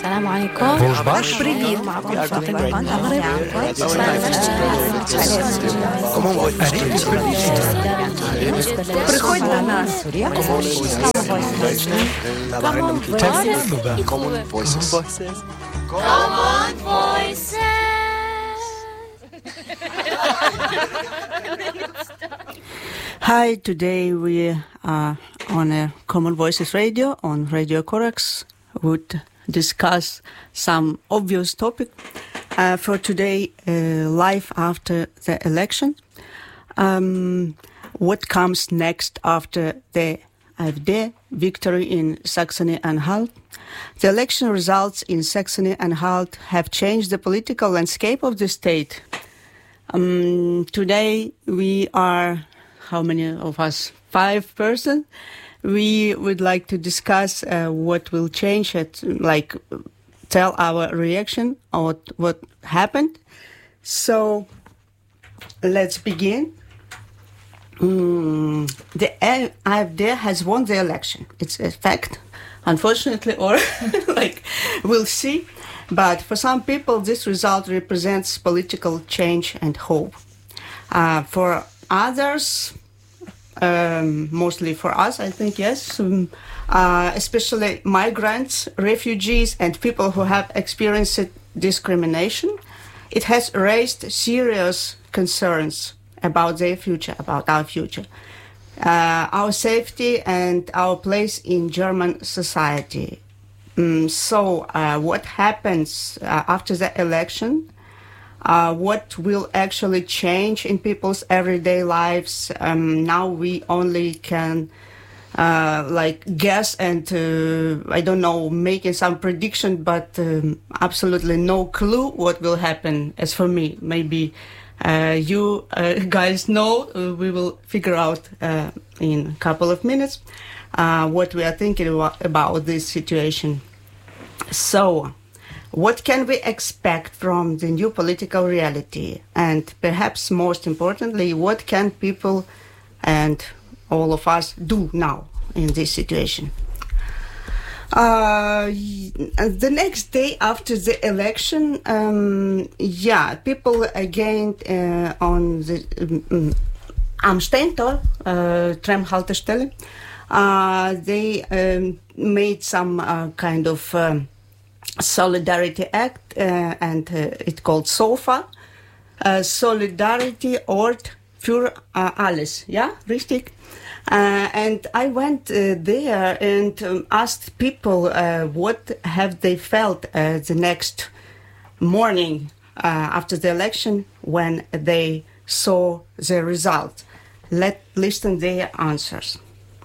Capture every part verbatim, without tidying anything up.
السلام عليكم. Bonjour. Привет. معكم فاطمة من المغرب. Приходь до нас. Common Voices. Common Voices. Hi, today we are on a Common Voices radio on Radio Corax. Would discuss some obvious topic uh, for today, uh, life after the election. Um, what comes next after the AfD victory in Saxony-Anhalt? The election results in Saxony-Anhalt have changed the political landscape of the state. Um, today we are, how many of us? Five persons. We would like to discuss uh, what will change it, like tell our reaction on what, what happened. So let's begin. Mm, the AfD has won the election. It's a fact, unfortunately, or like we'll see. But for some people, this result represents political change and hope. Uh, for others, Um, mostly for us, I think, yes, um, uh, especially migrants, refugees, and people who have experienced discrimination. It has raised serious concerns about their future, about our future, uh, our safety and our place in German society. Um, so uh, what happens uh, after the election? Uh, what will actually change in people's everyday lives? Um, now we only can uh, like guess and uh, I don't know, making some prediction, but um, absolutely no clue what will happen. As for me, maybe uh, you uh, guys know. Uh, we will figure out uh, in a couple of minutes uh, what we are thinking about, about this situation. So, what can we expect from the new political reality? And perhaps most importantly, what can people and all of us do now in this situation? Uh, the next day after the election, um, yeah, people again uh, on the um, am Steintor, uh, Tramhaltestelle, uh, they um, made some uh, kind of um, Solidarity Act, uh, and uh, it's called SOFA, uh, Solidarity Ort für uh, alles, yeah, richtig? Uh, and I went uh, there and um, asked people uh, what have they felt uh, the next morning uh, after the election when they saw the result. Let's listen their answers.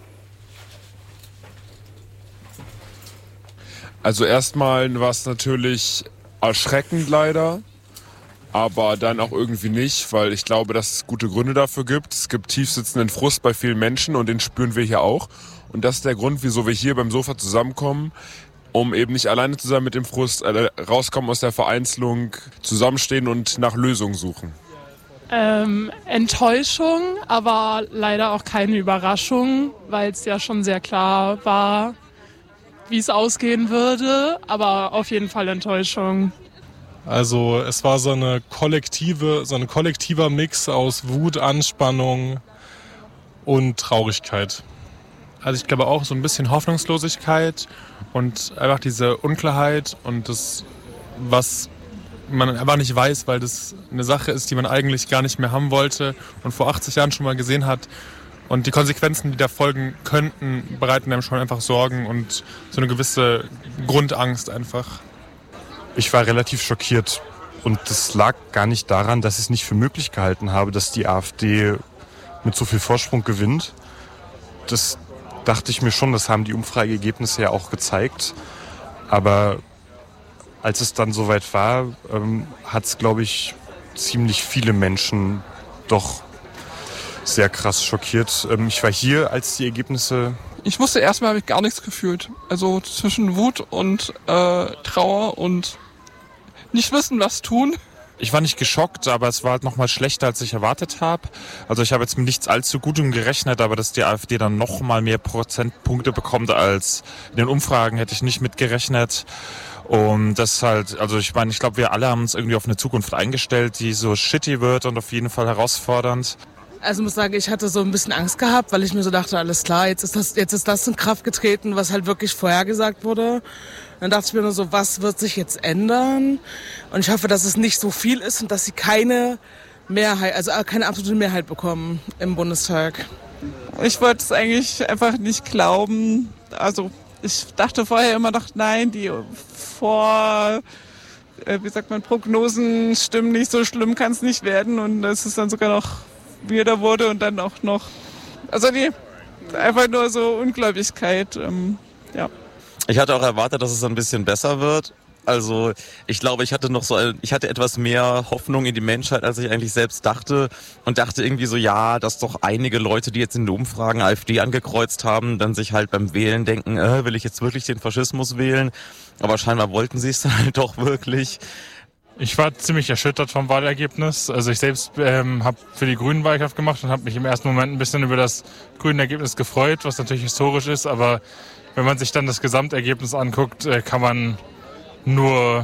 Also erstmal war es natürlich erschreckend leider, aber dann auch irgendwie nicht, weil ich glaube, dass es gute Gründe dafür gibt. Es gibt tiefsitzenden Frust bei vielen Menschen und den spüren wir hier auch. Und das ist der Grund, wieso wir hier beim Sofa zusammenkommen, um eben nicht alleine zu sein mit dem Frust, äh, rauskommen aus der Vereinzelung, zusammenstehen und nach Lösungen suchen. Ähm, Enttäuschung, aber leider auch keine Überraschung, weil es ja schon sehr klar war, wie es ausgehen würde, aber auf jeden Fall Enttäuschung. Also es war so eine kollektive, so ein kollektiver Mix aus Wut, Anspannung und Traurigkeit. Also ich glaube auch so ein bisschen Hoffnungslosigkeit und einfach diese Unklarheit und das, was man einfach nicht weiß, weil das eine Sache ist, die man eigentlich gar nicht mehr haben wollte und vor achtzig Jahren schon mal gesehen hat. Und die Konsequenzen, die da folgen könnten, bereiten einem schon einfach Sorgen und so eine gewisse Grundangst einfach. Ich war relativ schockiert und das lag gar nicht daran, dass ich es nicht für möglich gehalten habe, dass die AfD mit so viel Vorsprung gewinnt. Das dachte ich mir schon, das haben die Umfrageergebnisse ja auch gezeigt. Aber als es dann soweit war, ähm, hat es, glaube ich, ziemlich viele Menschen doch sehr krass schockiert. Ich war hier, als die Ergebnisse... Ich wusste erstmal, habe ich gar nichts gefühlt. Also zwischen Wut und äh, Trauer und nicht wissen, was tun. Ich war nicht geschockt, aber es war halt noch mal schlechter, als ich erwartet habe. Also ich habe jetzt mit nichts allzu Gutem gerechnet, aber dass die AfD dann noch mal mehr Prozentpunkte bekommt als in den Umfragen, hätte ich nicht mitgerechnet. Und das halt, also ich meine, ich glaube, wir alle haben uns irgendwie auf eine Zukunft eingestellt, die so shitty wird und auf jeden Fall herausfordernd. Also ich muss sagen, ich hatte so ein bisschen Angst gehabt, weil ich mir so dachte, alles klar, jetzt ist das, jetzt ist das in Kraft getreten, was halt wirklich vorhergesagt wurde. Dann dachte ich mir nur so, was wird sich jetzt ändern? Und ich hoffe, dass es nicht so viel ist und dass sie keine Mehrheit, also keine absolute Mehrheit bekommen im Bundestag. Ich wollte es eigentlich einfach nicht glauben. Also ich dachte vorher immer noch, nein, die vor, äh, wie sagt man, Prognosen stimmen nicht, so schlimm kann es nicht werden. Und dass es dann sogar noch wieder wurde und dann auch noch, also die, einfach nur so Ungläubigkeit, ähm, ja. Ich hatte auch erwartet, dass es ein bisschen besser wird. Also ich glaube, ich hatte noch so, ich hatte etwas mehr Hoffnung in die Menschheit, als ich eigentlich selbst dachte und dachte irgendwie so, ja, dass doch einige Leute, die jetzt in den Umfragen AfD angekreuzt haben, dann sich halt beim Wählen denken, äh, will ich jetzt wirklich den Faschismus wählen? Aber scheinbar wollten sie es dann halt doch wirklich. Ich war ziemlich erschüttert vom Wahlergebnis. Also ich selbst ähm, habe für die Grünen Wahlkampf gemacht und habe mich im ersten Moment ein bisschen über das grüne Ergebnis gefreut, was natürlich historisch ist. Aber wenn man sich dann das Gesamtergebnis anguckt, äh, kann man nur,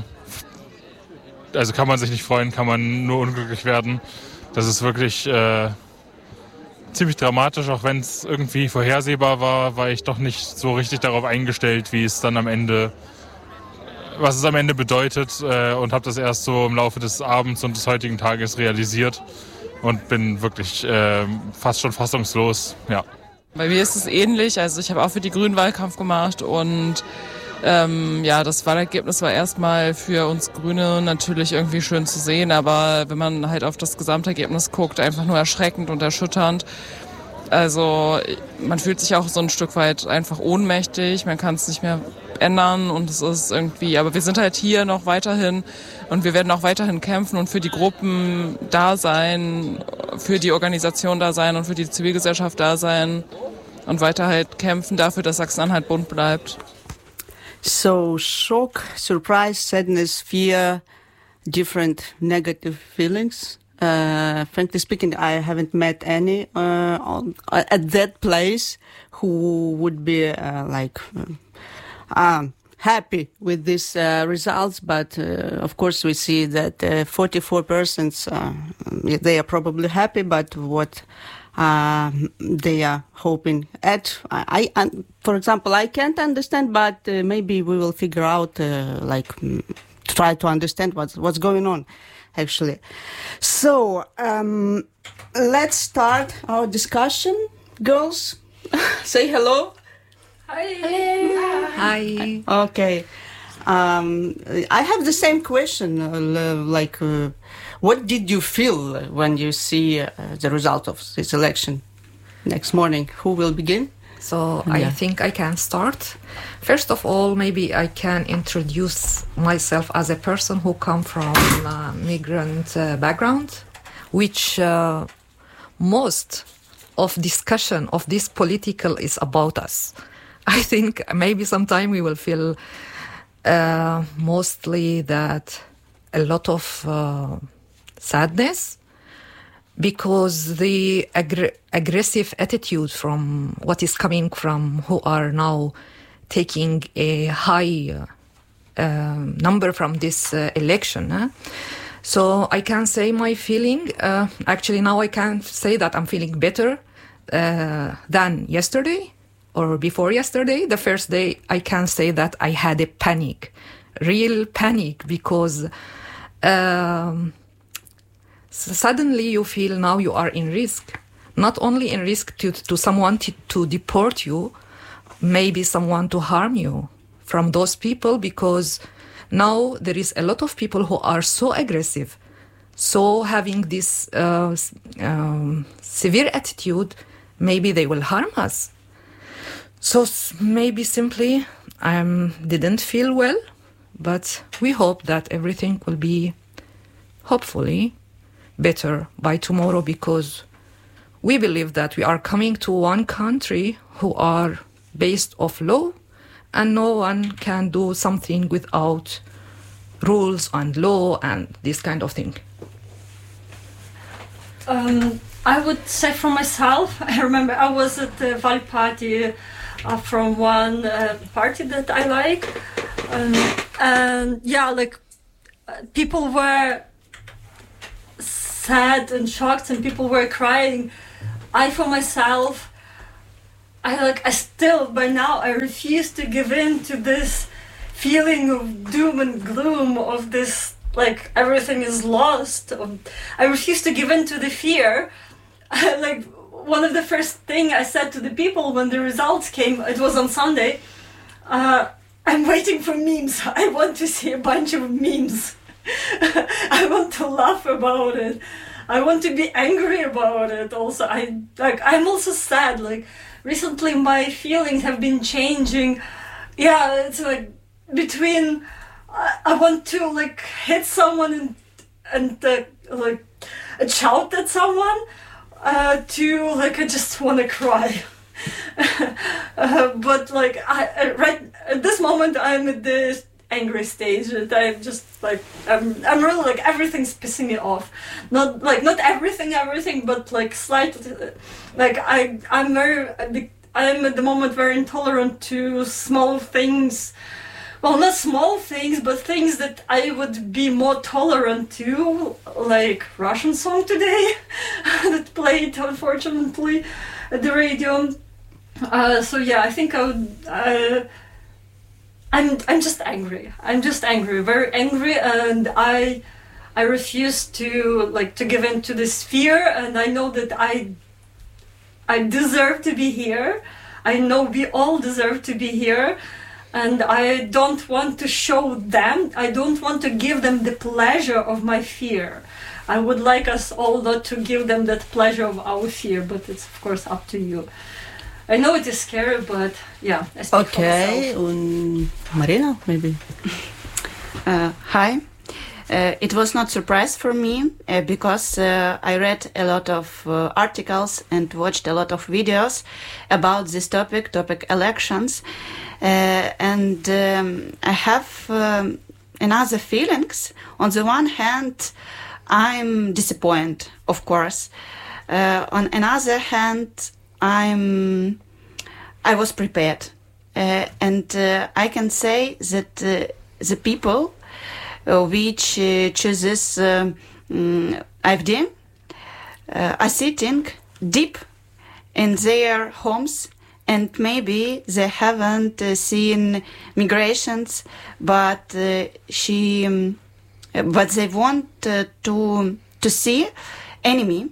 also kann man sich nicht freuen, kann man nur unglücklich werden. Das ist wirklich äh, ziemlich dramatisch, auch wenn es irgendwie vorhersehbar war, war ich doch nicht so richtig darauf eingestellt, wie es dann am Ende was es am Ende bedeutet äh, und habe das erst so im Laufe des Abends und des heutigen Tages realisiert und bin wirklich äh, fast schon fassungslos, ja. Bei mir ist es ähnlich, also ich habe auch für die Grünen Wahlkampf gemacht und ähm, ja, das Wahlergebnis war erstmal für uns Grüne natürlich irgendwie schön zu sehen, aber wenn man halt auf das Gesamtergebnis guckt, einfach nur erschreckend und erschütternd. Also man fühlt sich auch so ein Stück weit einfach ohnmächtig, man kann es nicht mehr ändern und es ist irgendwie, aber wir sind halt hier noch weiterhin und wir werden auch weiterhin kämpfen und für die Gruppen da sein, für die Organisation da sein und für die Zivilgesellschaft da sein und weiter halt kämpfen dafür, dass Sachsen-Anhalt bunt bleibt. So shock, surprise, sadness, fear, different negative feelings. Uh, frankly speaking, I haven't met any uh, on, uh, at that place who would be uh, like uh, um, happy with these uh, results. But uh, of course, we see that uh, forty-four persons uh, they are probably happy. But what uh, they are hoping at, I, I, for example, I can't understand. But uh, maybe we will figure out, uh, like, try to understand what's what's going on. Actually. So, um, let's start our discussion. Girls, say hello. Hi. Hi. Okay. Um, I have the same question. Uh, like, uh, what did you feel when you see uh, the result of this election next morning? Who will begin? So Yeah. I think I can start. First of all, maybe I can introduce myself as a person who come from a migrant uh, background, which uh, most of discussion of this political is about us. I think maybe sometime we will feel uh, mostly that a lot of uh, sadness, because the aggr- aggressive attitude from what is coming from who are now taking a high uh, uh, number from this uh, election. Huh? So I can say my feeling, uh, actually now I can say that I'm feeling better uh, than yesterday or before yesterday. The first day I can say that I had a panic, real panic, because um, So suddenly you feel now you are in risk, not only in risk to, to someone to, to deport you, maybe someone to harm you from those people, because now there is a lot of people who are so aggressive, so having this uh, um, severe attitude, maybe they will harm us. So s- maybe simply I um, didn't feel well, but we hope that everything will be, hopefully, better by tomorrow, because we believe that we are coming to one country who are based off law, and no one can do something without rules and law and this kind of thing. Um, I would say for myself, I remember I was at the Vali party uh, from one uh, party that I like, Um, and yeah, like uh, people were sad and shocked, and people were crying. I, for myself, I like I still by now I refuse to give in to this feeling of doom and gloom, of this like everything is lost. Of, I refuse to give in to the fear. Like one of the first thing I said to the people when the results came, it was on Sunday. Uh, I'm waiting for memes. I want to see a bunch of memes. I want to laugh about it. I want to be angry about it. Also, I like. I'm also sad. Like recently, my feelings have been changing. Yeah, it's like between. I, I want to like hit someone and and uh, like shout at someone. Uh, to like I just want to cry. uh, but like I, I right at this moment I'm at this angry stage that I'm just like I'm I'm really like everything's pissing me off. Not like not everything everything but like slightly like I I'm very I'm at the moment very intolerant to small things. Well, not small things, but things that I would be more tolerant to, like Russian song today that played unfortunately at the radio. Uh, so yeah, I think I would. Uh, I'm I'm just angry. I'm just angry, very angry, and I I refuse to like to give in to this fear, and I know that I I deserve to be here. I know we all deserve to be here. And I don't want to show them, I don't want to give them the pleasure of my fear. I would like us all not to give them that pleasure of our fear, but it's of course up to you. I know it is scary, but yeah, I speak okay, for myself. And Marina, maybe. uh, hi. Uh, it was not surprise for me uh, because uh, I read a lot of uh, articles and watched a lot of videos about this topic, topic elections. Uh, and um, I have um, another feelings. On the one hand, I'm disappointed, of course. Uh, on another hand, I'm I was prepared, uh, and uh, I can say that uh, the people uh, which uh, chooses um, um, AfD uh, are sitting deep in their homes. And maybe they haven't uh, seen migrations, but uh, she, um, but they want uh, to to see enemy,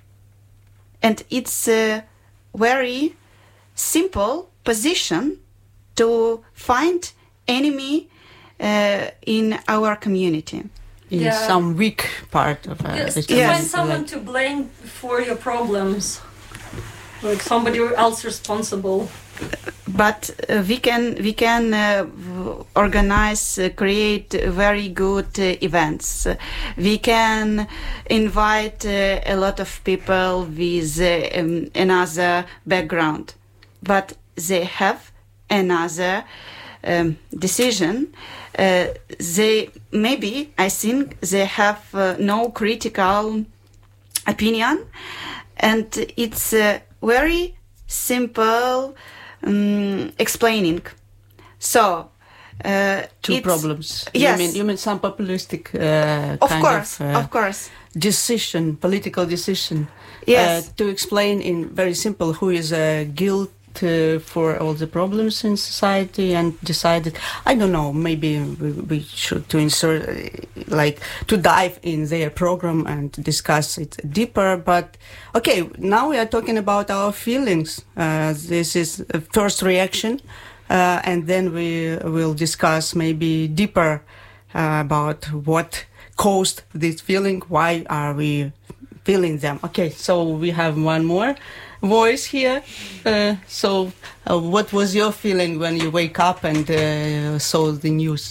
and it's a very simple position to find enemy uh, in our community. In Yeah. some weak part of uh, Yes, the to community, find someone like- to blame for your problems. Like somebody else responsible. But uh, we can we can uh, v- organize, uh, create very good uh, events. Uh, we can invite uh, a lot of people with uh, um, another background, but they have another um, decision. Uh, they maybe I think they have uh, no critical opinion, and it's uh, very simple um, explaining. So uh, Two it's- problems. Yes. You mean, you mean some populistic uh, Of kind course, of, uh, of course. decision, political decision. Yes. Uh, to explain in very simple who is uh, guilt uh, for all the problems in society and decided, I don't know, maybe we, we should to insert, uh, like, to dive in their program and discuss it deeper. But, okay, now we are talking about our feelings. Uh, this is a first reaction. Uh, and then we will discuss maybe deeper uh, about what caused this feeling, why are we feeling them. Okay, so we have one more voice here. Uh, so uh, what was your feeling when you wake up and uh, saw the news?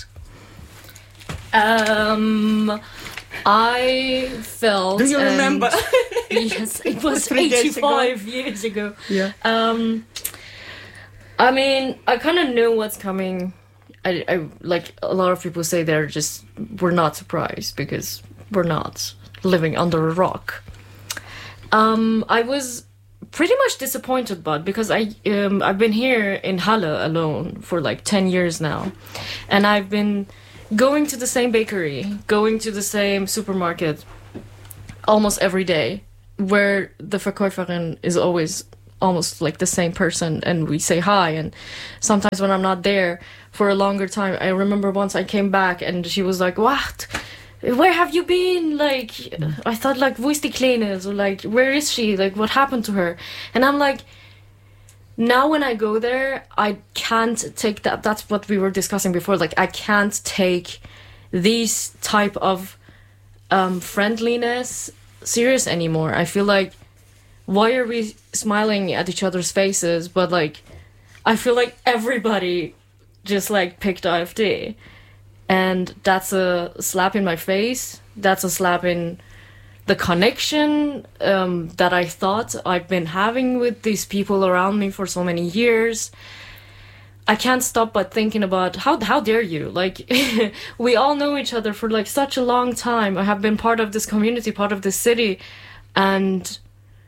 Um, I felt. Do you and- remember? Yes, it was Three days ago. eighty-five years ago. Yeah. Um, I mean, I kind of knew what's coming. I, I like a lot of people say they're just we're not surprised because we're not living under a rock. Um, I was pretty much disappointed about, because I um, I've been here in Halle alone for like ten years now, and I've been going to the same bakery, going to the same supermarket almost every day, where the Verkäuferin is always almost like the same person, and we say hi. And sometimes when I'm not there for a longer time, I remember once I came back and she was like, "What? Where have you been?" Like, I thought, like, wo ist die Kleine? So, like, where is she? Like, what happened to her? And I'm like, now when I go there, I can't take that. That's what we were discussing before. Like, I can't take these type of um, friendliness serious anymore. I feel like, why are we smiling at each other's faces? But, like, I feel like everybody just, like, picked A F D. And that's a slap in my face. That's a slap in the connection um, that I thought I've been having with these people around me for so many years. I can't stop but thinking about how how dare you? Like, we all know each other for like such a long time. I have been part of this community, part of this city, and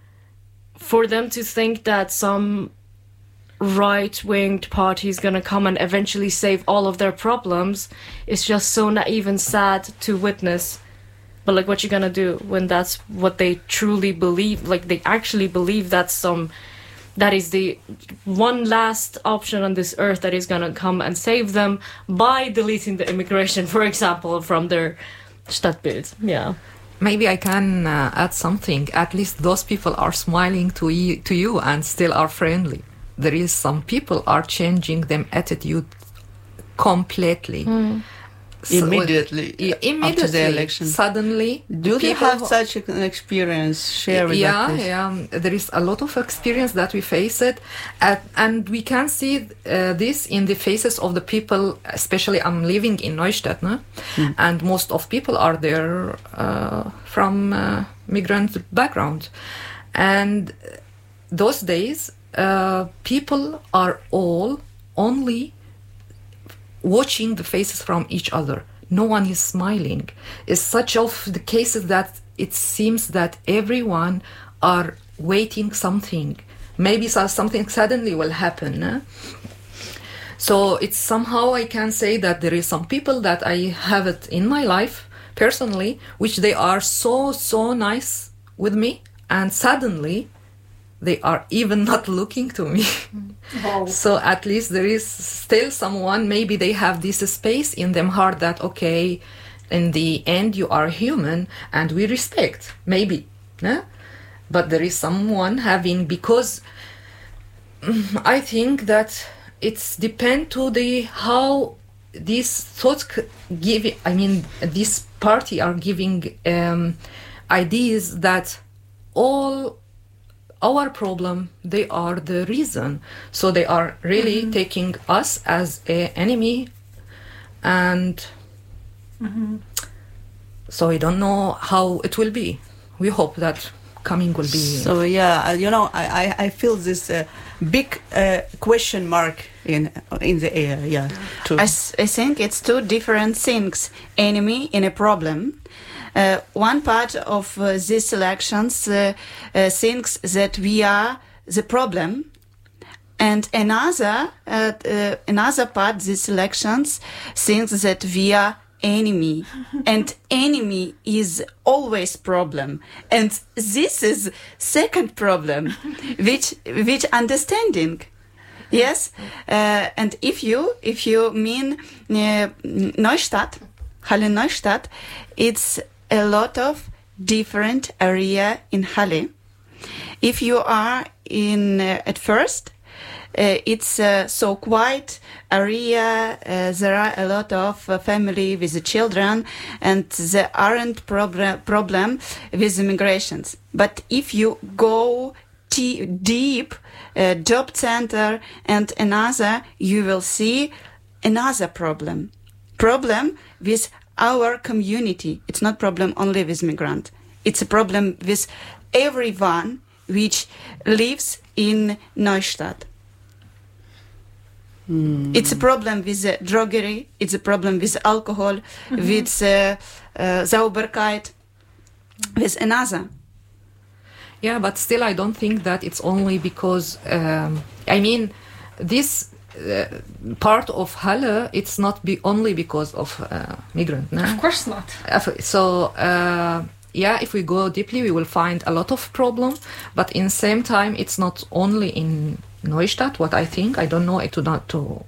for them to think that some right-winged party is gonna come and eventually save all of their problems is just so naive and sad to witness. But like, what you gonna do when that's what they truly believe? Like, they actually believe that's some that is the one last option on this earth that is gonna come and save them by deleting the immigration, for example, from their Stadtbild. Yeah. Maybe I can uh, add something. At least those people are smiling to you, to you and still are friendly. There is some people are changing them attitude completely. Mm. So immediately, uh, immediately after the election. Suddenly, do they have such an experience? Share with yeah, us. Yeah, there is a lot of experience that we face it, at, and we can see uh, this in the faces of the people. Especially, I'm living in Neustadt, no? Mm. And most of people are there uh, from uh, migrant background, and those days. Uh, people are all only watching the faces from each other. No one is smiling. It's such of the cases that it seems that everyone are waiting something. Maybe something suddenly will happen. Eh? So it's somehow I can say that there is some people that I have it in my life personally, which they are so, so nice with me, and suddenly they are even not looking to me. Oh. So at least there is still someone, maybe they have this space in them heart that, okay, in the end you are human and we respect, maybe. Eh? But there is someone having, because I think that it's depend to the how these thoughts give, I mean, this party are giving um, ideas that all our problem, they are the reason. So they are really mm-hmm. taking us as an enemy, and mm-hmm. so I don't know how it will be. We hope that coming will be. So yeah, you know, I, I feel this uh, big uh, question mark in in the air. Yeah, too. I, I think it's two different things: enemy and a problem. Uh, one part of uh, these elections uh, uh, thinks that we are the problem, and another uh, uh, another part these elections thinks that we are enemy, and enemy is always problem, and this is second problem, which which understanding. Yes, uh, and if you if you mean uh, Neustadt, Halle Neustadt, it's a lot of different area in Halle. If you are in uh, at first, uh, it's uh, so quiet area. Uh, there are a lot of uh, family with the children, and there aren't problem problem with immigrations. But if you go t- deep, uh, job center and another, you will see another problem. Problem with our community. It's not problem only with migrant. It's a problem with everyone which lives in Neustadt. Mm. It's a problem with uh, druggery. It's a problem with alcohol, mm-hmm. with uh, uh, Sauberkeit, with another. Yeah, but still, I don't think that it's only because. Um, I mean, this uh, part of Halle, it's not be only because of uh, migrant. No? Of course not. So. Uh, Yeah, if we go deeply, we will find a lot of problem. But in the same time, it's not only in Neustadt. What I think, I don't know. I do not to